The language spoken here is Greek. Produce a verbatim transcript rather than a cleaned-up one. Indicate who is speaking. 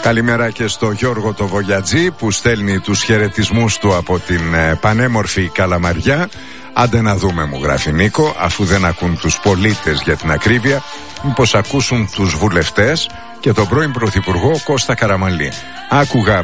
Speaker 1: Καλημέρα και στο Γιώργο το Βογιατζή που στέλνει τους χαιρετισμούς του από την ε, πανέμορφη Καλαμαριά. Άντε να δούμε, μου γράφει Νίκο, αφού δεν ακούν τους πολίτες για την ακρίβεια, μήπως ακούσουν τους βουλευτές και τον πρώην Πρωθυπουργό Κώστα Καραμανλή. Άκουγα